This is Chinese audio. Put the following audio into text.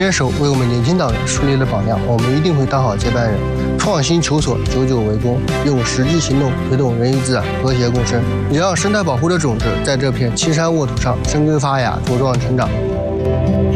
携手为我们年轻党人树立了榜样，我们一定会当好接班人，创新求索，久久为功，用实际行动推动人与自然和谐共生，也让生态保护的种子在这片青山沃土上生根发芽，茁壮成长。